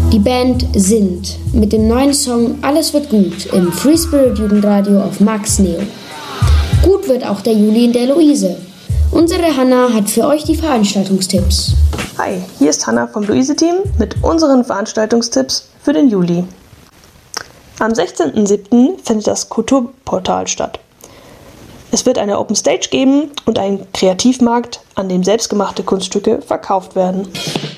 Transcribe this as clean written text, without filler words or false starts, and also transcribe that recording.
Die Band Sind mit dem neuen Song Alles wird gut im Free Spirit Jugendradio auf Max Neo. Gut wird auch der Juli in der Luise. Unsere Hanna hat für euch die Veranstaltungstipps. Hi, hier ist Hanna vom Luise-Team mit unseren Veranstaltungstipps für den Juli. Am 16.07. findet das Kulturportal statt. Es wird eine Open Stage geben und einen Kreativmarkt, an dem selbstgemachte Kunststücke verkauft werden.